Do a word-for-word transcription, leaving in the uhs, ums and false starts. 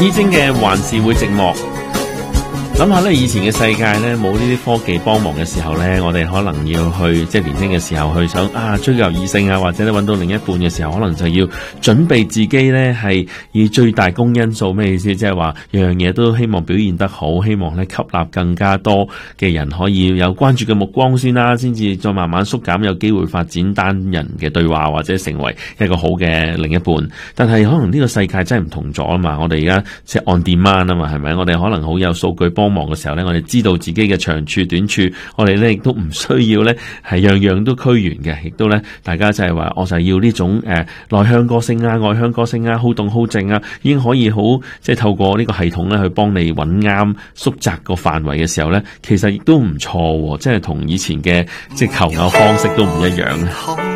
衣精嘅還是會寂寞。諗下咧，以前嘅世界咧，冇呢啲科技幫忙嘅時候咧，我哋可能要去即係年輕嘅時候去想啊追求異性啊，或者咧揾到另一半嘅時候，可能就要準備自己咧係以最大公因數。咩意思？即係話樣樣嘢都希望表現得好，希望咧吸納更加多嘅人可以有關注嘅目光先啦，先至再慢慢縮減，有機會發展單人嘅對話或者成為一個好嘅另一半。但係可能呢個世界真係唔同咗啊嘛，我哋而家即係 on demand 啊嘛，係咪？我哋可能好有數據幫忙嘅時候咧，我哋知道自己嘅長處短處，我哋咧亦都唔需要咧係樣樣都俱全嘅，亦都咧大家就係話，我就係要呢種誒內、呃、向個性啊、外向個性啊、好動好靜啊，已經可以好即係透過呢個系統咧去幫你揾啱縮窄個範圍嘅時候咧，其實亦都唔錯，即係同以前嘅即係求偶方式都唔一樣。